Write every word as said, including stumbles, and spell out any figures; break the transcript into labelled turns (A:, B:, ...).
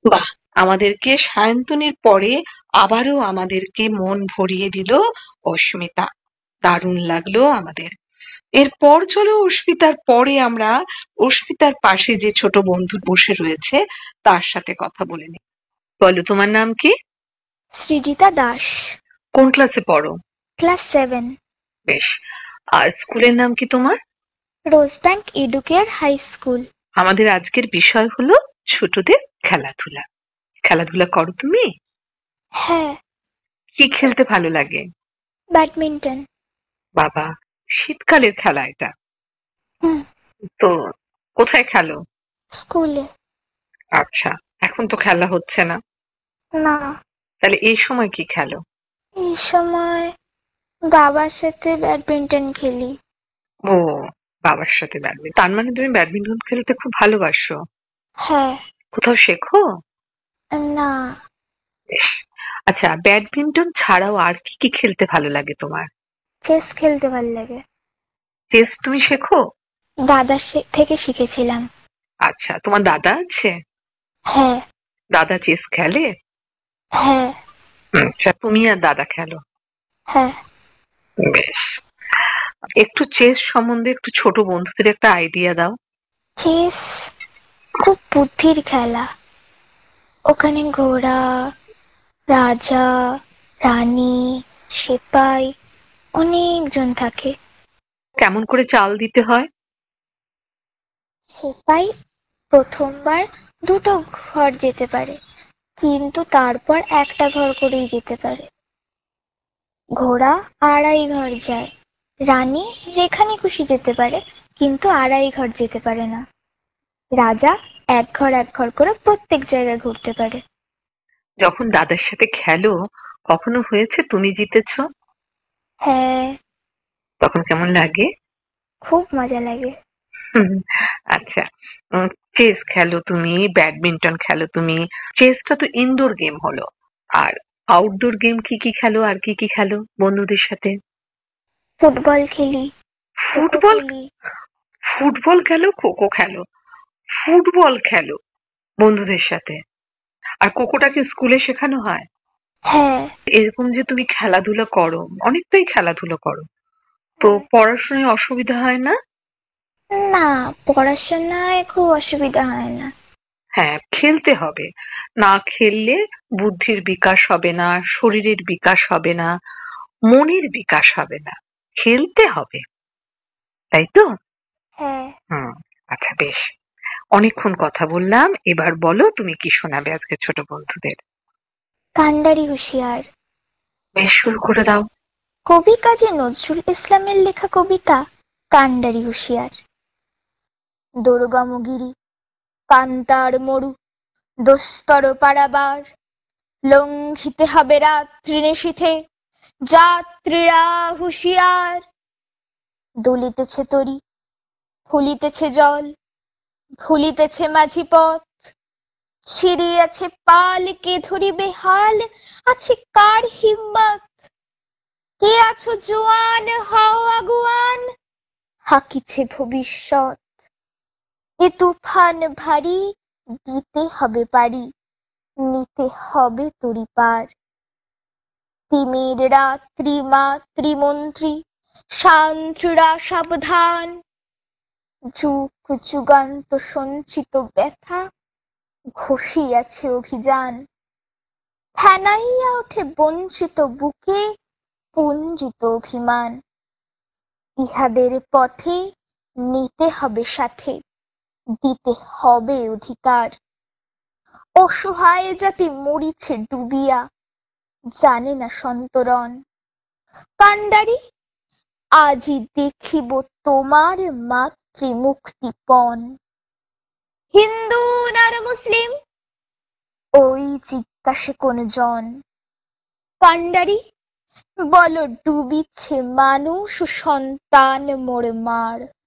A: বাহ! আমাদেরকে সায়ন্তনের পরে আবারও আমাদেরকে মন ভরিয়ে দিল অস্মিতা। দারুণ লাগলো আমাদের। এরপর চলো অস্মিতার পরে আমরা অস্মিতার পাশে যে ছোট বন্ধু বসে রয়েছে তার সাথে কথা বলে নিই। বলো, তোমার নাম কি?
B: সৃজিতা দাস।
A: কোন ক্লাসে পড়ো?
B: Class seven.
A: বেশ। আর স্কুলের নাম কি তোমার?
B: রোজব্যাংক এডুকেয়ার হাই স্কুল।
A: আমাদের আজকের বিষয় হলো ছোটদের খেলাধুলা। খেলাধুলা করো তুমি?
B: হ্যাঁ।
A: কি খেলতে ভালো লাগে?
B: ব্যাডমিন্টন।
A: বাবা, শীতকালের খেলা এটা।
B: হুম।
A: তো কোথায় খেলো?
B: স্কুলে।
A: আচ্ছা, এখন তো খেলা হচ্ছে না।
B: না।
A: তাহলে এই সময় কি খেলো?
B: এই সময় বাবার সাথে ব্যাডমিন্টন খেলি।
A: ও, বাবার সাথে ব্যাডমিন্টন। তার মানে তুমি ব্যাডমিন্টন খেলতে খুব ভালোবাসো।
B: হ্যাঁ।
A: কোথাও শেখো?
B: না।
A: বেশ। আচ্ছা, ব্যাডমিন্টন ছাড়াও আর কি কি খেলতে ভালো লাগে তোমার?
B: চেস খেলতে ভাল লাগে।
A: চেস তুমি শেখো?
B: দাদার শে- থেকে শিখেছিলাম।
A: আচ্ছা, তোমার দাদা আছে?
B: হ্যাঁ।
A: দাদা চেস খেলে?
B: হ্যাঁ।
A: আচ্ছা, তুমি আর দাদা খেলো।
B: হ্যাঁ।
A: বেশ। একটু চেস সম্বন্ধে একটু ছোট বন্ধুদের একটা আইডিয়া দাও।
B: চেস খুব বুদ্ধির খেলা। ওখানে ঘোড়া, রাজা, রানী, সিপাই অনেকজন থাকে।
A: কেমন করে চাল দিতে হয়?
B: সিপাই প্রথমবার দুটো ঘর যেতে পারে, কিন্তু তারপর একটা ঘর করেই যেতে পারে। ঘোড়া আড়াই ঘর যায়। রানী যেখানে খুশি যেতে পারে, কিন্তু আড়াই ঘর যেতে পারে না। রাজা এক ঘর এক ঘর করে প্রত্যেক জায়গায় ঘুরতে পারে।
A: যখন দাদার সাথে খেলো, কখনো হয়েছে তুমি জিতেছো?
B: হ্যাঁ।
A: তখন কেমন লাগে?
B: খুব মজা লাগে।
A: হুম, আচ্ছা। উম, চেস খেলো তুমি, ব্যাডমিন্টন খেলো তুমি। চেসটা তো ইনডোর গেম হলো। আর আউটডোর গেম কি কি খেলো, আর কি কি খেলো বন্ধুদের সাথে?
B: ফুটবল খেলি, খোখো
A: ফুটবল?
B: খেলি।
A: ফুটবল খেলো, খোখো খেলো। ফুটবল খেলো বন্ধুদের সাথে। আর খোখোটা কি স্কুলে শেখানো হয়?
B: হ্যাঁ।
A: এরকম যে তুমি খেলাধুলা করো, অনেকটাই খেলাধুলা করো, তো
B: হ্যাঁ।
A: পড়াশোনায় অসুবিধা হয় না?
B: না, পড়াশোনায় খুব অসুবিধা হয় না।
A: হ্যাঁ, খেলতে হবে। না খেললে বুদ্ধির বিকাশ হবে না, শরীরের বিকাশ হবে না, মনের বিকাশ হবে না। খেলতে হবে, তাই তো?
B: হ্যাঁ।
A: হুম। আচ্ছা, বেশ। অনেকক্ষণ কথা বললাম, এবার বলো তুমি কি শোনাবে আজকে ছোট বন্ধুদের?
B: কান্ডারি হুঁশিয়ার।
A: বেশ, শুরু করে দাও।
B: কবি কাজী নজরুল ইসলামের লেখা কবিতা কান্ডারি হুঁশিয়ার। দুর্গমগিরি কান্তার মরু দুস্তর পারাবার, লঙ্ঘিতে হবে রাত্রি নিশীথে, যাত্রীরা হুঁশিয়ার। দুলিতেছে তরী, ফুলিতেছে জল, ভুলিতেছে মাঝি পথ, ছিড়িয়াছে পাল, কে ধরিবে হাল, আছে কার হিম্মত। কে আছো জোয়ান, হও আগুয়ান, হাকিছে ভবিষ্যৎ। এ তুফান ভারী, দিতে হবে পারি, নিতে হবে তরি পার। তিমির রাত্রি মাতৃমন্ত্রী, সান্ত্রীরা সাবধান। যুগ যুগান্ত সঞ্চিত ব্যথা, ঘষিয়াছে অভিযান। ফেনাইয়া ওঠে বঞ্চিত বুকে, পুঞ্জিত অভিমান। ইহাদের পথে নিতে হবে সাথে, দিতে হবে অধিকার। অসহায় জাতি মরিছে ডুবিয়া, জানে না সন্তরণ। কান্ডারি, আজি দেখিব তোমার মাতৃমুক্তিপণ। হিন্দু নার মুসলিম, ওই জিজ্ঞাসে কোন জন। কান্ডারি, বল ডুবিছে মানুষ ও সন্তান মোর মার।